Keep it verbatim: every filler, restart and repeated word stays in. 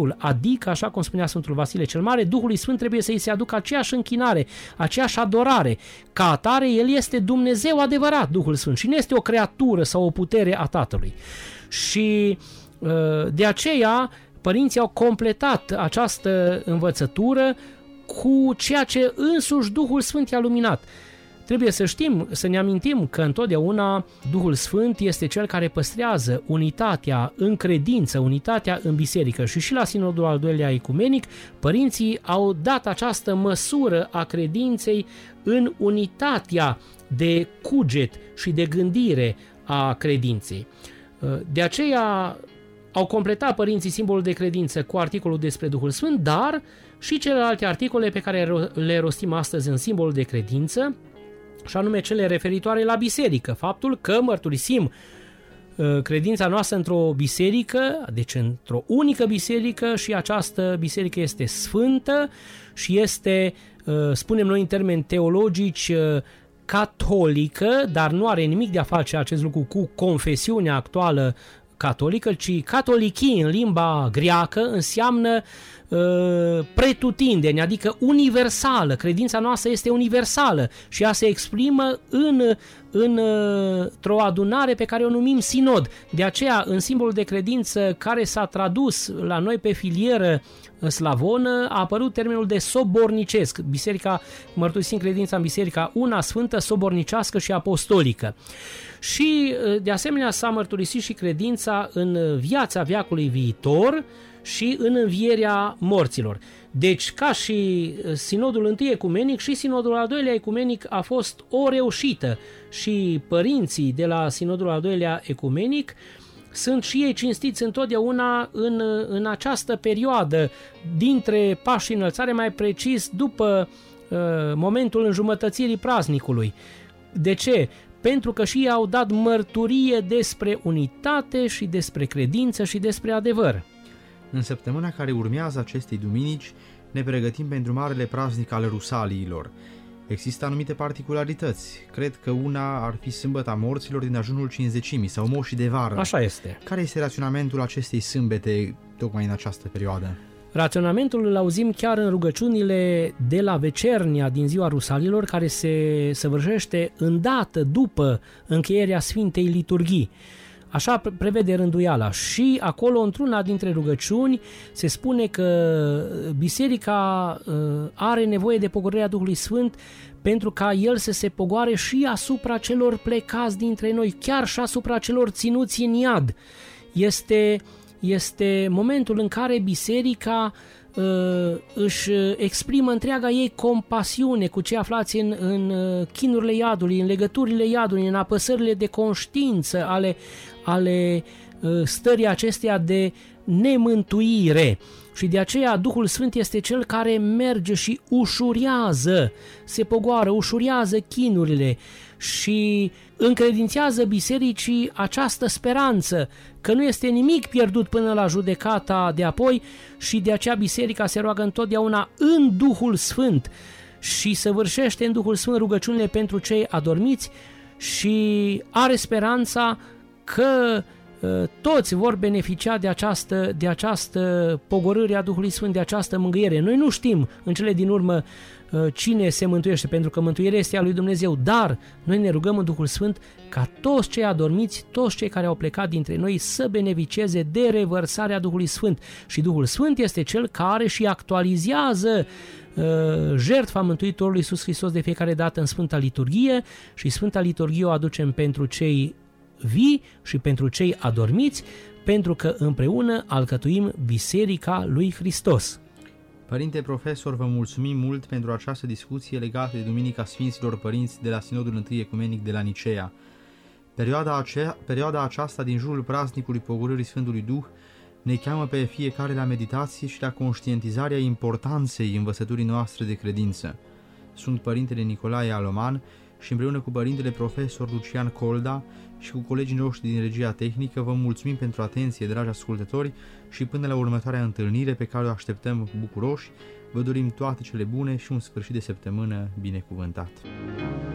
Dumnezeul, adică, așa cum spunea Sfântul Vasile cel Mare, Duhului Sfânt trebuie să îi se aducă aceeași închinare, aceeași adorare. Ca atare, El este Dumnezeu adevărat, Duhul Sfânt, și nu este o creatură sau o putere a Tatălui. Și de aceea, părinții au completat această învățătură cu ceea ce însuși Duhul Sfânt i-a luminat. Trebuie să știm, să ne amintim că întotdeauna Duhul Sfânt este Cel care păstrează unitatea în credință, unitatea în biserică. Și și la Sinodul al doilea ecumenic, părinții au dat această măsură a credinței în unitatea de cuget și de gândire a credinței. De aceea au completat părinții simbolul de credință cu articolul despre Duhul Sfânt, dar și celelalte articole pe care le rostim astăzi în simbolul de credință, și anume cele referitoare la biserică. Faptul că mărturisim credința noastră într-o biserică, deci într-o unică biserică, și această biserică este sfântă și este, spunem noi în termeni teologici, catolică, dar nu are nimic de a face acest lucru cu confesiunea actuală catolică, ci catolichii în limba greacă înseamnă uh, pretutindeni, adică universală. Credința noastră este universală și ea se exprimă în, în, într-o adunare pe care o numim sinod. De aceea, în simbolul de credință care s-a tradus la noi pe filieră slavonă, a apărut termenul de sobornicesc. Biserica, mărturisim credința în biserica una sfântă, sobornicească și apostolică. Și de asemenea s-a mărturisit și credința în viața veacului viitor și în învierea morților. Deci, ca și Sinodul întâi ecumenic, și Sinodul al doilea ecumenic a fost o reușită și părinții de la Sinodul al doilea ecumenic sunt și ei cinstiți întotdeauna în, în această perioadă dintre pași și înălțare, mai precis după uh, momentul înjumătățirii praznicului. De ce? Pentru că și ei au dat mărturie despre unitate și despre credință și despre adevăr. În săptămâna care urmează acestei duminici ne pregătim pentru marele praznic al Rusaliilor. Există anumite particularități. Cred că una ar fi sâmbăta morților din ajunul cinzecimii sau moșii de vară. Așa este. Care este raționamentul acestei sâmbete tocmai în această perioadă? Raționamentul îl auzim chiar în rugăciunile de la vecernia din ziua Rusalilor, care se săvârșește îndată după încheierea Sfintei Liturghii. Așa prevede rânduiala. Și acolo, într-una dintre rugăciuni, se spune că biserica are nevoie de pogorârea Duhului Sfânt pentru ca El să se pogoare și asupra celor plecați dintre noi, chiar și asupra celor ținuți în iad. Este, este momentul în care biserica uh, își exprimă întreaga ei compasiune cu cei aflați în, în chinurile iadului, în legăturile iadului, în apăsările de conștiință ale, ale uh, stării acesteia de nemântuire. Și de aceea Duhul Sfânt este Cel care merge și ușurează, se pogoară, ușurează chinurile și încredințează bisericii această speranță că nu este nimic pierdut până la judecata de apoi, și de aceea biserica se roagă întotdeauna în Duhul Sfânt și săvârșește în Duhul Sfânt rugăciunile pentru cei adormiți și are speranța că toți vor beneficia de această, de această pogorâre a Duhului Sfânt, de această mângâiere. Noi nu știm în cele din urmă cine se mântuiește, pentru că mântuirea este a lui Dumnezeu, dar noi ne rugăm în Duhul Sfânt ca toți cei adormiți, toți cei care au plecat dintre noi să beneficieze de revărsarea Duhului Sfânt. Și Duhul Sfânt este Cel care și actualizează uh, jertfa Mântuitorului Iisus Hristos de fiecare dată în Sfânta Liturghie, și Sfânta Liturghie o aducem pentru cei vii și pentru cei adormiți, pentru că împreună alcătuim Biserica lui Hristos. Părinte profesor, vă mulțumim mult pentru această discuție legată de Duminica Sfinților Părinți de la Sinodul întâi Ecumenic de la Nicea. Perioada, acea, perioada aceasta din jurul praznicului Pogorârii Sfântului Duh ne cheamă pe fiecare la meditație și la conștientizarea importanței învățăturii noastre de credință. Sunt Părintele Nicolae Aloman și împreună cu Părintele Profesor Lucian Colda și cu colegii noștri din regia tehnică vă mulțumim pentru atenție, dragi ascultători, și până la următoarea întâlnire pe care o așteptăm bucuroși, vă dorim toate cele bune și un sfârșit de săptămână binecuvântat.